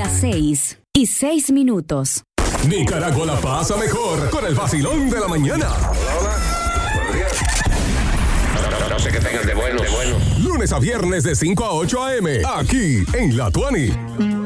las 6:06. Nicaragua la pasa mejor con el vacilón de la mañana. Hola. Buenos días. No sé qué tengan de bueno. Lunes a viernes de 5 a 8 a.m. Aquí en La Tuani.